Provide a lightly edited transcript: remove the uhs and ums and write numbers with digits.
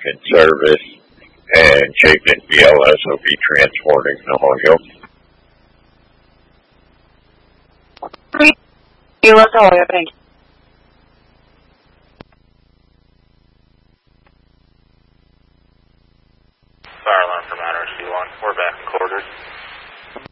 in service, and Chapin BLS will be transporting the Hoyo. BLS Hoyo, thank you. Fire alarm from RC1. We're back in quarters.